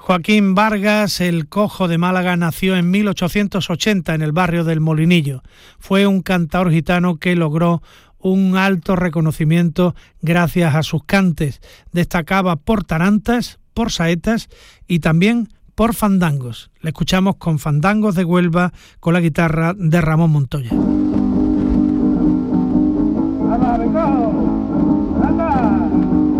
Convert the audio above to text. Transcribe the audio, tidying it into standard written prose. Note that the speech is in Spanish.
Joaquín Vargas, el Cojo de Málaga, nació en 1880 en el barrio del Molinillo. Fue un cantaor gitano que logró un alto reconocimiento gracias a sus cantes. Destacaba por tarantas, por saetas y también por fandangos. Le escuchamos con Fandangos de Huelva con la guitarra de Ramón Montoya.